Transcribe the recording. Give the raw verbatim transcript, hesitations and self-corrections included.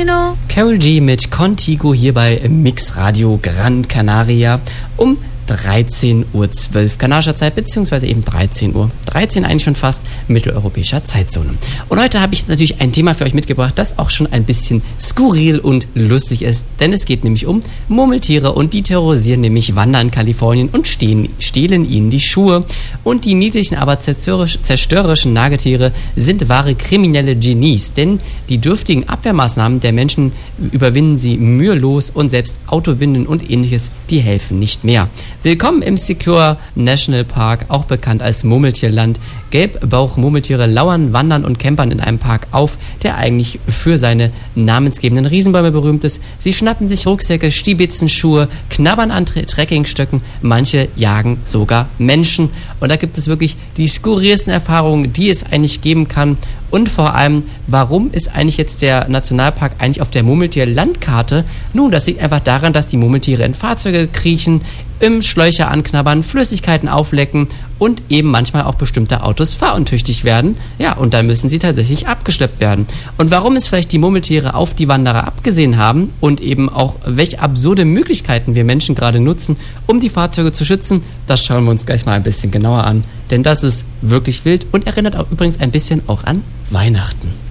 Dino. Carol G mit Contigo hier bei Mix Radio Gran Canaria um dreizehn Uhr zwölf kanadischer Zeit, beziehungsweise eben dreizehn Uhr dreizehn eigentlich schon fast mitteleuropäischer Zeitzone. Und heute habe ich jetzt natürlich ein Thema für euch mitgebracht, das auch schon ein bisschen skurril und lustig ist, denn es geht nämlich um Murmeltiere und die terrorisieren nämlich Wander in Kalifornien und stehen, stehlen ihnen die Schuhe. Und die niedlichen, aber zerstörerisch, zerstörerischen Nagetiere sind wahre kriminelle Genies, denn die dürftigen Abwehrmaßnahmen der Menschen überwinden sie mühelos und selbst Autowinden und ähnliches, die helfen nicht mehr. Willkommen im Secure National Park, auch bekannt als Murmeltierland. Gelbbauch-Murmeltiere lauern, wandern und campern in einem Park auf, der eigentlich für seine namensgebenden Riesenbäume berühmt ist. Sie schnappen sich Rucksäcke, Stiebitzen, Schuhe, knabbern an Trekkingstöcken, manche jagen sogar Menschen. Und da gibt es wirklich die skurrilsten Erfahrungen, die es eigentlich geben kann. Und vor allem, warum ist eigentlich jetzt der Nationalpark eigentlich auf der Murmeltier-Landkarte? Nun, das liegt einfach daran, dass die Murmeltiere in Fahrzeuge kriechen, im Schläuche anknabbern, Flüssigkeiten auflecken und eben manchmal auch bestimmte Autos fahruntüchtig werden. Ja, und dann müssen sie tatsächlich abgeschleppt werden. Und warum es vielleicht die Murmeltiere auf die Wanderer abgesehen haben und eben auch welche absurde Möglichkeiten wir Menschen gerade nutzen, um die Fahrzeuge zu schützen, das schauen wir uns gleich mal ein bisschen genauer an. Denn das ist wirklich wild und erinnert auch übrigens ein bisschen auch an Weihnachten.